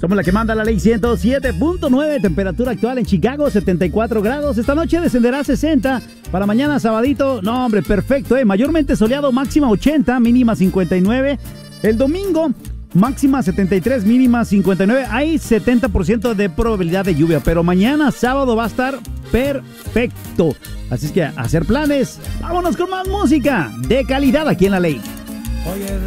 Somos la que manda la ley 107.9, temperatura actual en Chicago, 74 grados. Esta noche descenderá a 60. Para mañana, sabadito, no hombre, perfecto, mayormente soleado, máxima 80, mínima 59. El domingo, máxima 73, mínima 59. Hay 70% de probabilidad de lluvia, pero mañana, sábado, va a estar perfecto. Así es que a hacer planes. Vámonos con más música de calidad aquí en la ley.